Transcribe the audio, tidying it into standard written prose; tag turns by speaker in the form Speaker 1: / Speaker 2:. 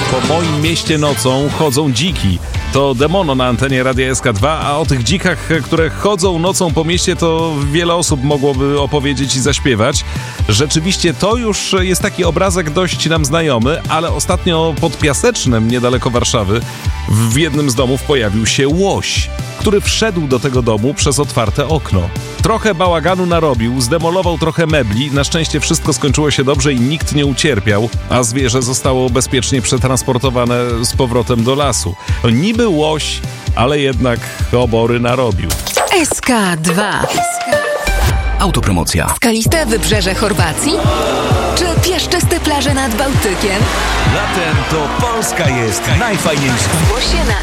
Speaker 1: Po moim mieście nocą chodzą dziki. To Demono na antenie Radia SK2, a o tych dzikach, które chodzą nocą po mieście, to wiele osób mogłoby opowiedzieć i zaśpiewać. Rzeczywiście to już jest taki obrazek dość nam znajomy, ale ostatnio pod Piasecznem, niedaleko Warszawy, w jednym z domów pojawił się łoś, który wszedł do tego domu przez otwarte okno. Trochę bałaganu narobił, zdemolował trochę mebli, na szczęście wszystko skończyło się dobrze i nikt nie ucierpiał, a zwierzę zostało bezpiecznie przetransportowane z powrotem do lasu. Niby łoś, ale jednak obory narobił.
Speaker 2: SK2.
Speaker 3: Autopromocja.
Speaker 2: Skaliste wybrzeże Chorwacji? Czy piaszczyste plaże nad Bałtykiem?
Speaker 3: Latem to Polska jest najfajniejsza.
Speaker 2: Zgłoś się na